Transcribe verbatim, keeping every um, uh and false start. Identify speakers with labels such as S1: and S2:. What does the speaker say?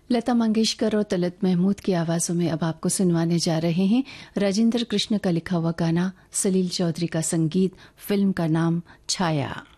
S1: लता मंगेशकर और तलत महमूद की आवाज़ों में अब आपको सुनवाने जा रहे हैं राजेंद्र कृष्ण का लिखा हुआ गाना, सलील चौधरी का संगीत, फिल्म का नाम छाया।